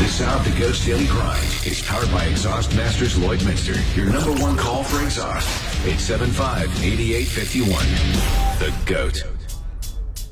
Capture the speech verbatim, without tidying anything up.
The sound that goes Daily Grind is powered by Exhaust Masters Lloydminster, your number one call for exhaust. eight seven five, eight eight five one. The GOAT.